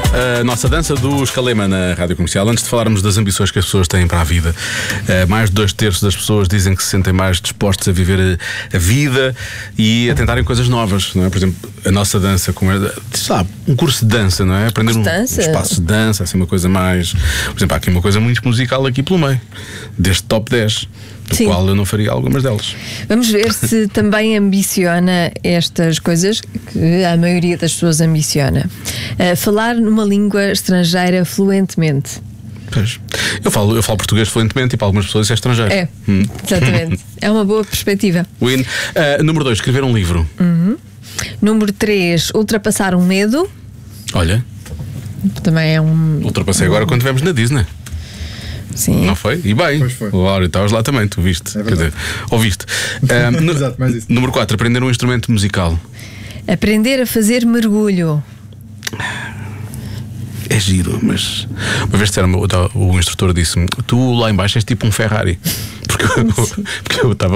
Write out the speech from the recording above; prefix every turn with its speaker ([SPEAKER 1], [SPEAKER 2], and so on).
[SPEAKER 1] A nossa dança do Escalema na Rádio Comercial. Antes de falarmos das ambições que as pessoas têm para a vida, mais de 2/3 das pessoas dizem que se sentem mais dispostos a viver a vida e a tentarem coisas novas, não é? Por exemplo, a nossa dança, como é, sabe, um curso de dança, não é? Aprender um espaço de dança, assim, uma coisa mais. Por exemplo, há aqui uma coisa muito musical aqui pelo meio, deste top 10. Do
[SPEAKER 2] Sim.
[SPEAKER 1] qual eu não faria algumas delas.
[SPEAKER 2] Vamos ver se também ambiciona estas coisas que a maioria das pessoas ambiciona. Falar numa língua estrangeira fluentemente.
[SPEAKER 1] Pois. Eu falo português fluentemente e para algumas pessoas isso é estrangeiro.
[SPEAKER 2] É, exatamente. É uma boa perspectiva.
[SPEAKER 1] Win. Número 2, escrever um livro.
[SPEAKER 2] Número 3, ultrapassar um medo.
[SPEAKER 1] Olha,
[SPEAKER 2] Também é um.
[SPEAKER 1] ultrapassei agora quando estivemos na Disney.
[SPEAKER 2] Sim.
[SPEAKER 1] Não foi? E bem,
[SPEAKER 3] Pois foi.
[SPEAKER 1] Laura, estavas lá também, tu viste. Quer dizer, ouviste.
[SPEAKER 3] Exato, mais isso.
[SPEAKER 1] Número 4, aprender um instrumento musical.
[SPEAKER 2] Aprender a fazer mergulho.
[SPEAKER 1] É giro, mas uma vez disseram, o instrutor disse-me: tu lá embaixo és tipo um Ferrari. Porque eu estava